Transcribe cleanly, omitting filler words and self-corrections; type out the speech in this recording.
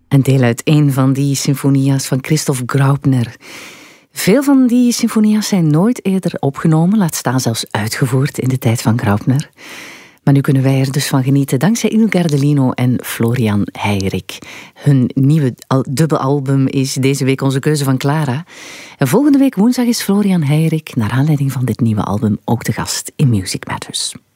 Een deel uit een van die symfonia's van Christoph Graupner. Veel van die symfonia's zijn nooit eerder opgenomen, laat staan zelfs uitgevoerd in de tijd van Graupner. Maar nu kunnen wij er dus van genieten dankzij Il Gardelino en Florian Heirik. Hun nieuwe dubbelalbum is deze week onze keuze van Clara. En volgende week woensdag is Florian Heirik, naar aanleiding van dit nieuwe album, ook de gast in Music Matters.